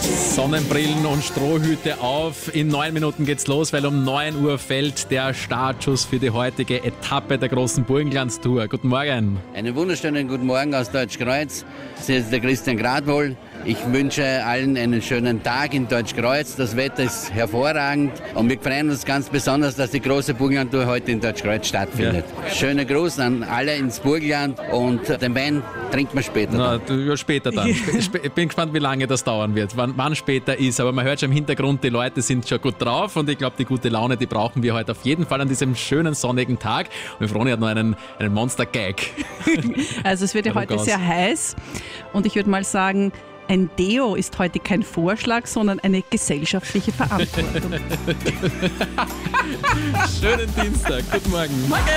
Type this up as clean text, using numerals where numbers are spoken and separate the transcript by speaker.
Speaker 1: Sonnenbrillen und Strohhüte auf. In 9 Minuten geht's los, weil um 9 Uhr fällt der Startschuss für die heutige Etappe der großen Burgenlandstour. Guten Morgen.
Speaker 2: Einen wunderschönen guten Morgen aus Deutschkreuz. Hier ist der Christian Gradwohl. Ich wünsche allen einen schönen Tag in Deutschkreuz. Das Wetter ist hervorragend und wir freuen uns ganz besonders, dass die große Burgenlandtour heute in Deutschkreuz stattfindet. Ja. Schöner Gruß an alle ins Burgenland und den Wein trinkt man später.
Speaker 1: Später dann. Ich bin gespannt, wie lange das dauern wird, wann später ist. Aber man hört schon im Hintergrund, die Leute sind schon gut drauf und ich glaube, die gute Laune, die brauchen wir heute auf jeden Fall an diesem schönen sonnigen Tag. Und Froni hat noch einen Monster-Gag.
Speaker 3: Also es wird ja heute sehr heiß und ich würde mal sagen, ein Deo ist heute kein Vorschlag, sondern eine gesellschaftliche Verantwortung.
Speaker 1: Schönen Dienstag. Guten Morgen.